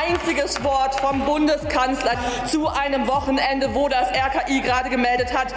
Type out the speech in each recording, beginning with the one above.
einziges Wort vom Bundeskanzler zu einem Wochenende, wo das RKI gerade gemeldet hat,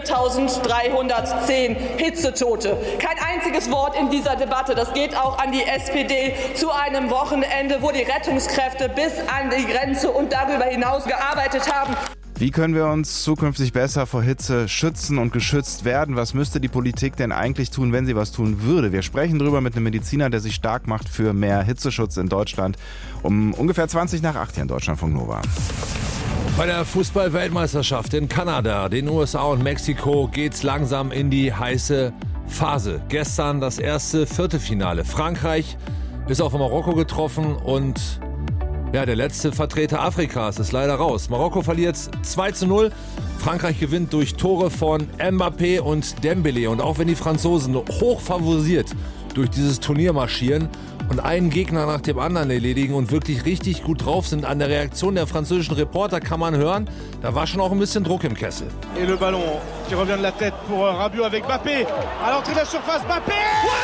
4.310 Hitzetote. Kein einziges Wort in dieser Debatte. Das geht auch an die SPD zu einem Wochenende, wo die Rettungskräfte bis an die Grenze und darüber hinaus gearbeitet haben. Wie können wir uns zukünftig besser vor Hitze schützen und geschützt werden? Was müsste die Politik denn eigentlich tun, wenn sie was tun würde? Wir sprechen darüber mit einem Mediziner, der sich stark macht für mehr Hitzeschutz in Deutschland. Um ungefähr 20:08 hier in Deutschlandfunk Nova. Bei der Fußball-Weltmeisterschaft in Kanada, den USA und Mexiko geht's langsam in die heiße Phase. Gestern das erste Viertelfinale. Frankreich ist auf Marokko getroffen und ja, der letzte Vertreter Afrikas ist leider raus. Marokko verliert 2:0. Frankreich gewinnt durch Tore von Mbappé und Dembélé. Und auch wenn die Franzosen hoch favorisiert durch dieses Turnier marschieren und einen Gegner nach dem anderen erledigen und wirklich richtig gut drauf sind, an der Reaktion der französischen Reporter kann man hören, da war schon auch ein bisschen Druck im Kessel. Et le ballon qui revient de la tête pour Rabiot avec Mbappé. À l'entrée de la surface, Mbappé!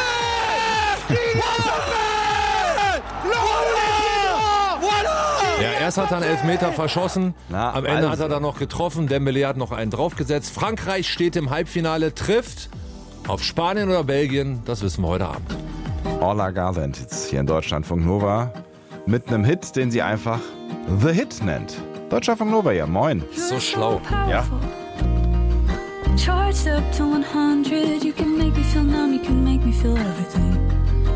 Ja, erst hat er einen Elfmeter verschossen, am Ende hat er dann noch getroffen, Dembélé hat noch einen draufgesetzt. Frankreich steht im Halbfinale, trifft auf Spanien oder Belgien, das wissen wir heute Abend. Orla Garland jetzt hier in Deutschlandfunk Nova mit einem Hit, den sie einfach The Hit nennt. Deutschlandfunk Nova, ja, moin. So schlau. Ja. Charged up to 100, you can make me feel numb, you can make me feel everything.